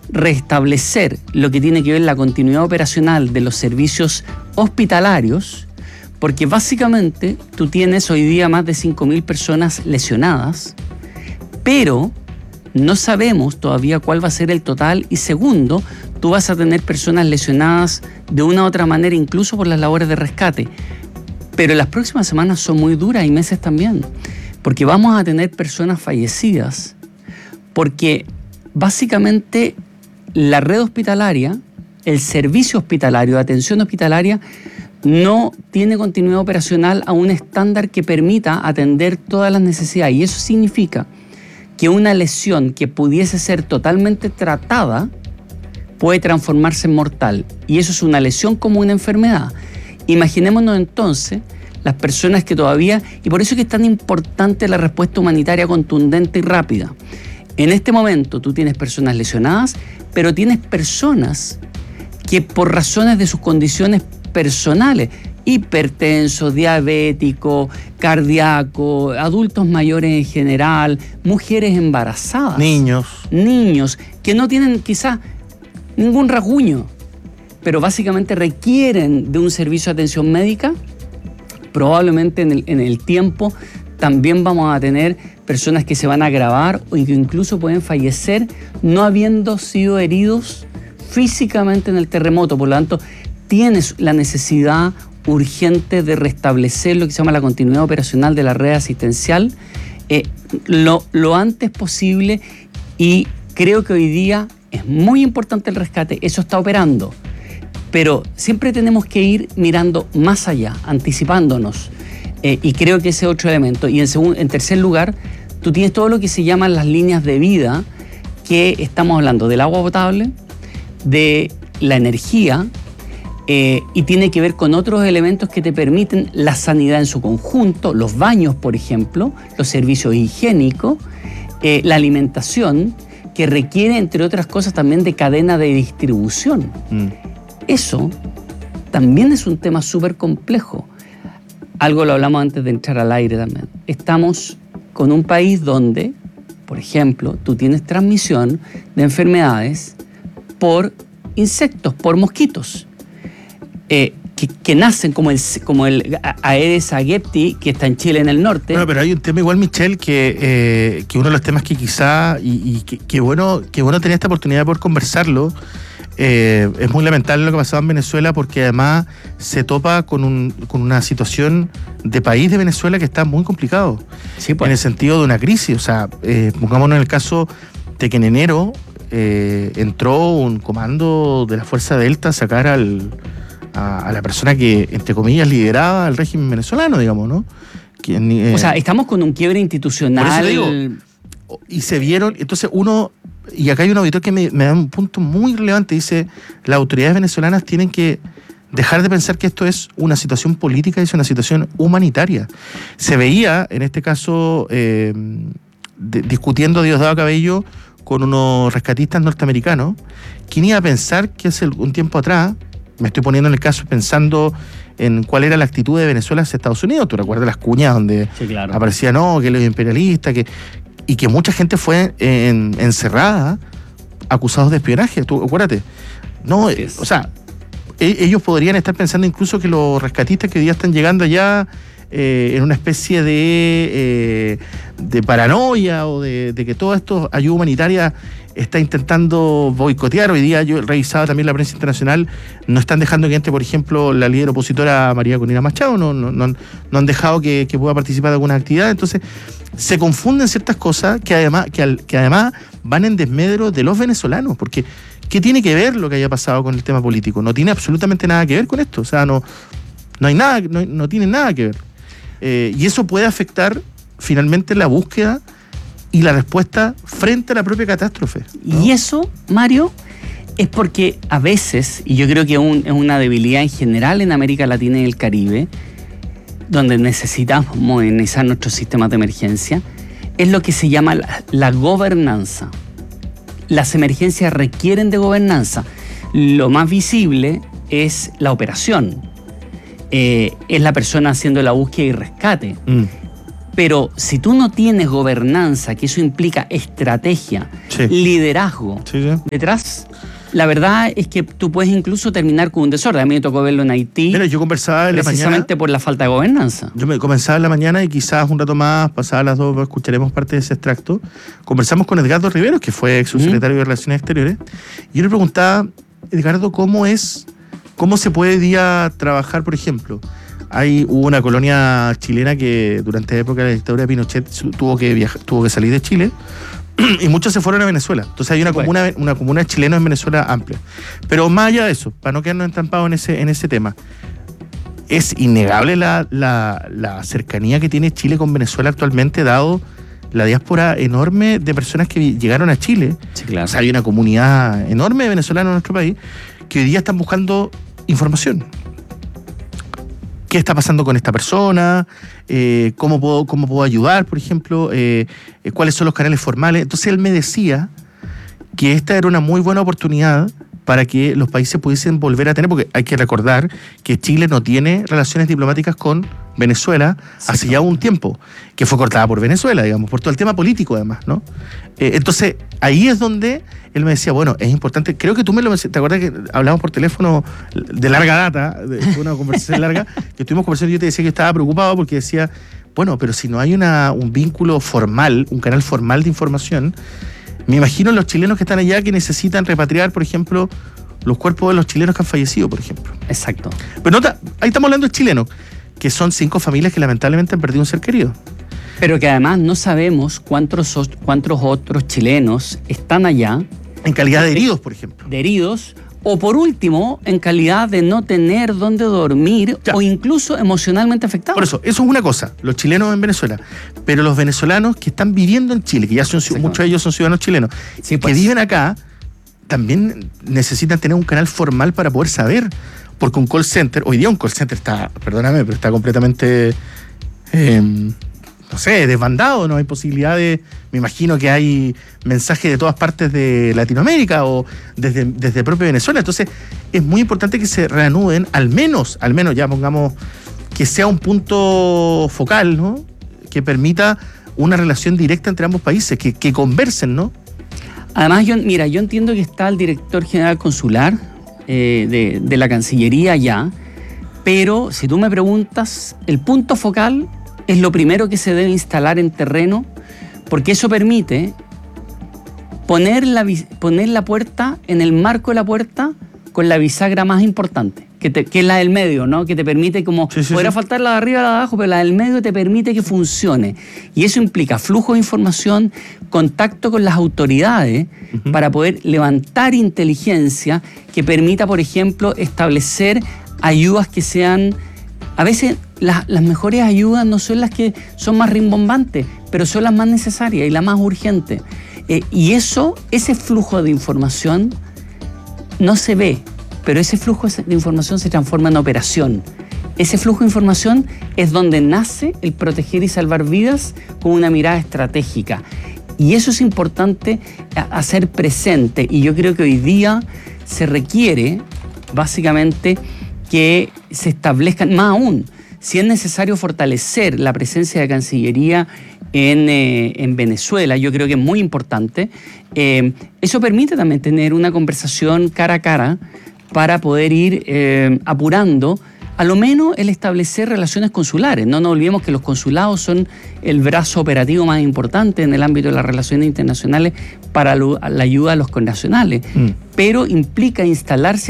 restablecer lo que tiene que ver la continuidad operacional de los servicios hospitalarios, porque básicamente tú tienes hoy día más de 5.000 personas lesionadas, pero no sabemos todavía cuál va a ser el total, y segundo, tú vas a tener personas lesionadas de una u otra manera, incluso por las labores de rescate. Pero las próximas semanas son muy duras y meses también, porque vamos a tener personas fallecidas, porque básicamente la red hospitalaria, el servicio hospitalario, de atención hospitalaria, no tiene continuidad operacional a un estándar que permita atender todas las necesidades. Y eso significa que una lesión que pudiese ser totalmente tratada puede transformarse en mortal. Y eso es una lesión como una enfermedad. Imaginémonos entonces las personas que todavía... Y por eso es que es tan importante la respuesta humanitaria contundente y rápida. En este momento tú tienes personas lesionadas, pero tienes personas que por razones de sus condiciones personales, hipertenso, diabético, cardíaco, adultos mayores en general, mujeres embarazadas, niños que no tienen quizás ningún rasguño, pero básicamente requieren de un servicio de atención médica. Probablemente en el tiempo también vamos a tener personas que se van a agravar o que incluso pueden fallecer no habiendo sido heridos físicamente en el terremoto. Por lo tanto, tienes la necesidad urgente de restablecer lo que se llama la continuidad operacional de la red asistencial lo antes posible, y creo que hoy día es muy importante el rescate. Eso está operando, pero siempre tenemos que ir mirando más allá, anticipándonos, y creo que ese es otro elemento. Y en tercer lugar, tú tienes todo lo que se llaman las líneas de vida, que estamos hablando del agua potable, de la energía, y tiene que ver con otros elementos que te permiten la sanidad en su conjunto, los baños, por ejemplo, los servicios higiénicos, la alimentación, que requiere, entre otras cosas, también de cadena de distribución. Eso también es un tema súper complejo. Algo lo hablamos antes de entrar al aire también. Estamos con un país donde, por ejemplo, tú tienes transmisión de enfermedades por insectos, por mosquitos, que nacen como el Aedes aegypti, que está en Chile, en el norte. Bueno, pero hay un tema igual, Michelle, que uno de los temas que quizá, y que bueno tener esta oportunidad de poder conversarlo. Es muy lamentable lo que ha pasado en Venezuela, porque además se topa con una situación de país de Venezuela que está muy complicado, sí, pues, en el sentido de una crisis. O sea, pongámonos en el caso de que en enero entró un comando de la Fuerza Delta a sacar a la persona que, entre comillas, lideraba el régimen venezolano, digamos, ¿no? O sea, estamos con un quiebre institucional. Por eso digo, y se vieron, entonces uno... Y acá hay un auditor que me da un punto muy relevante. Dice, las autoridades venezolanas tienen que dejar de pensar que esto es una situación política, es una situación humanitaria. Se veía, en este caso, discutiendo Diosdado Cabello con unos rescatistas norteamericanos. ¿Quién iba a pensar que hace un tiempo atrás, me estoy poniendo en el caso pensando en cuál era la actitud de Venezuela hacia Estados Unidos? ¿Tú recuerdas las cuñas donde sí, claro, aparecía, no, que los imperialistas, y que mucha gente fue encerrada, acusados de espionaje? Tú acuérdate. No, o sea, ellos podrían estar pensando incluso que los rescatistas que hoy día están llegando allá en una especie de paranoia, o de que todo esto, ayuda humanitaria, está intentando boicotear. Hoy día yo revisaba también la prensa internacional, no están dejando que entre, por ejemplo, la líder opositora María Corina Machado, no han dejado que pueda participar de alguna actividad. Entonces se confunden ciertas cosas que además van en desmedro de los venezolanos, porque ¿qué tiene que ver lo que haya pasado con el tema político? No tiene absolutamente nada que ver con esto. O sea, no hay nada, no tiene nada que ver. Y eso puede afectar finalmente la búsqueda y la respuesta frente a la propia catástrofe, ¿no? Y eso, Mario, es porque a veces, y yo creo que es una debilidad en general en América Latina y el Caribe, donde necesitamos modernizar nuestros sistemas de emergencia, es lo que se llama la gobernanza. Las emergencias requieren de gobernanza. Lo más visible es la operación. Es la persona haciendo la búsqueda y rescate. Pero si tú no tienes gobernanza, que eso implica estrategia, Sí. liderazgo detrás, la verdad es que tú puedes incluso terminar con un desorden. A mí me tocó verlo en Haití. Mira, yo conversaba en la mañana. Precisamente por la falta de gobernanza. Yo me comenzaba en la mañana y quizás un rato más, pasadas las 2, escucharemos parte de ese extracto. Conversamos con Edgardo Riveros, que fue ex subsecretario de Relaciones Exteriores, y yo le preguntaba, Edgardo, ¿cómo se puede hoy día trabajar, por ejemplo? Hubo una colonia chilena que durante la época de la dictadura de Pinochet tuvo que salir de Chile, y muchos se fueron a Venezuela. Entonces hay una comuna de chilenos en Venezuela amplia. Pero más allá de eso, para no quedarnos entampados en ese tema, es innegable la cercanía que tiene Chile con Venezuela actualmente, dado la diáspora enorme de personas que llegaron a Chile. Sí, claro. O sea, hay una comunidad enorme de venezolanos en nuestro país que hoy día están buscando información. ¿Qué está pasando con esta persona? ¿Cómo puedo ayudar, por ejemplo? ¿Cuáles son los canales formales? Entonces él me decía que esta era una muy buena oportunidad para que los países pudiesen volver a tener, porque hay que recordar que Chile no tiene relaciones diplomáticas con Venezuela hace ya un tiempo, que fue cortada por Venezuela, digamos, por todo el tema político además, ¿no? Entonces, ahí es donde él me decía, bueno, es importante, creo que tú me lo mencionaste, ¿te acuerdas que hablamos por teléfono de larga data, de una conversación larga, que estuvimos conversando y yo te decía que estaba preocupado porque decía, bueno, pero si no hay un vínculo formal, un canal formal de información, me imagino los chilenos que están allá que necesitan repatriar, por ejemplo, los cuerpos de los chilenos que han fallecido, por ejemplo. Exacto. Pero ahí estamos hablando de chilenos, que son 5 familias que lamentablemente han perdido un ser querido. Pero que además no sabemos cuántos otros chilenos están allá. En calidad de heridos, por ejemplo. De heridos, o por último, en calidad de no tener dónde dormir, ya, o incluso emocionalmente afectados. Por eso es una cosa, los chilenos en Venezuela, pero los venezolanos que están viviendo en Chile, que ya son muchos de ellos son ciudadanos chilenos, sí, pues, que viven acá, también necesitan tener un canal formal para poder saber, porque un call center, hoy día un call center está, perdóname, pero está completamente, no sé, desbandado, no hay posibilidad de, me imagino que hay mensajes de todas partes de Latinoamérica o desde propio Venezuela, entonces es muy importante que se reanuden, al menos ya pongamos, que sea un punto focal, ¿no? Que permita una relación directa entre ambos países, que conversen, ¿no? Además, yo entiendo que está el director general consular de la Cancillería allá, pero si tú me preguntas, el punto focal es lo primero que se debe instalar en terreno, porque eso permite poner la puerta en el marco de la puerta con la bisagra más importante, que es la del medio, ¿no? Que te permite, como podrá faltar la de arriba y la de abajo, pero la del medio te permite que funcione. Y eso implica flujo de información, contacto con las autoridades, para poder levantar inteligencia que permita, por ejemplo, establecer ayudas que sean... A veces las mejores ayudas no son las que son más rimbombantes, pero son las más necesarias y las más urgentes. Y ese flujo de información no se ve, pero ese flujo de información se transforma en operación. Ese flujo de información es donde nace el proteger y salvar vidas con una mirada estratégica. Y eso es importante hacer presente. Y yo creo que hoy día se requiere, básicamente, que se establezcan, más aún, si es necesario fortalecer la presencia de Cancillería en Venezuela, yo creo que es muy importante. Eso permite también tener una conversación cara a cara para poder ir apurando a lo menos el establecer relaciones consulares. No nos olvidemos que los consulados son el brazo operativo más importante en el ámbito de las relaciones internacionales para la ayuda a los connacionales, pero implica instalarse